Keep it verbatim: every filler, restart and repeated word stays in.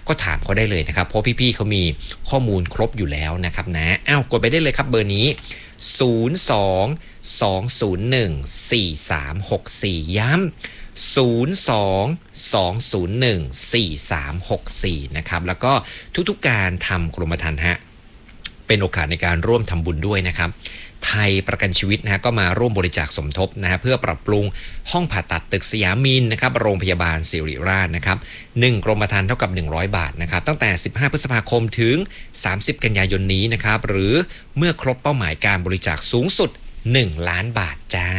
ก็ถามเขาได้เลยนะครับเพราะพี่ๆเขามีข้อมูลครบอยู่แล้วนะครับนะอ้าวกดไปได้เลยครับเบอร์นี้ศูนย์ สอง สอง ศูนย์ หนึ่ง สี่ สาม หก สี่ย้ำศูนย์ สอง สอง ศูนย์ หนึ่ง สี่ สาม หก สี่นะครับแล้วก็ทุกๆการทำกรมธรรม์ฮะเป็นโอกาสในการร่วมทำบุญด้วยนะครับไทยประกันชีวิตนะฮะก็มาร่วมบริจาคสมทบนะฮะเพื่อปรับปรุงห้องผ่าตัดตึกสยามินนะครับโรงพยาบาลศิริราชนะครับหนึ่งกรมธรรม์เท่ากับหนึ่งร้อยบาทนะครับตั้งแต่สิบห้าพฤษภาคมถึงสามสิบกันยายนนี้นะครับหรือเมื่อครบเป้าหมายการบริจาคสูงสุดหนึ่งล้านบาทจ้า